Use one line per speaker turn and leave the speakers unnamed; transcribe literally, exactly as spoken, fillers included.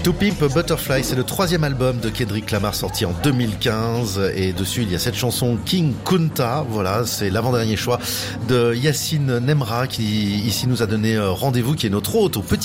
To Pimp a Butterfly, c'est le troisième album de Kendrick Lamar sorti en deux mille quinze et dessus il y a cette chanson King Kunta. Voilà, c'est l'avant-dernier choix de Yacine Nemra qui ici nous a donné rendez-vous, qui est notre hôte au petit